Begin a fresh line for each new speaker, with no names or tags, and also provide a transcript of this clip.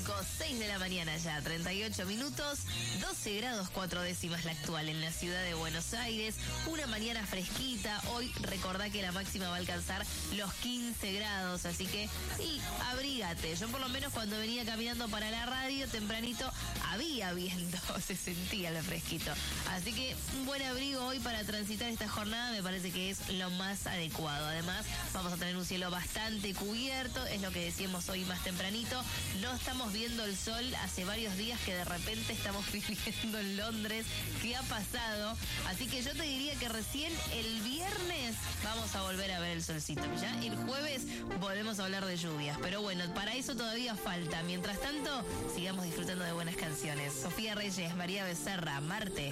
6 de la mañana ya, 38 minutos, 12 grados 4 décimas la actual en la ciudad de Buenos Aires. Una mañana fresquita. Hoy recordá que la máxima va a alcanzar los 15 grados, así que sí, abrígate. Yo por lo menos cuando venía caminando para la radio tempranito había viento, se sentía el fresquito. Así que un buen abrigo hoy para transitar esta jornada me parece que es lo más adecuado. Además, vamos a tener un cielo bastante cubierto, es lo que decíamos hoy más tempranito. No estamos viendo el sol hace varios días que de repente estamos viviendo en Londres. ¿Qué ha pasado? Así que yo te diría que recién el viernes vamos a volver a ver el solcito. Ya el jueves volvemos a hablar de lluvias. Pero bueno, para eso todavía falta. Mientras tanto, sigamos disfrutando de buenas canciones. Sofía Reyes, María Becerra, Marte.